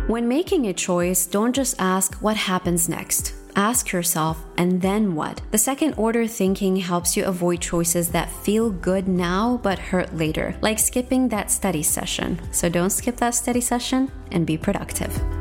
When making a choice, don't just ask what happens next. Ask yourself, and then what? The second order thinking helps you avoid choices that feel good now but hurt later, like skipping that study session. So don't skip that study session and be productive.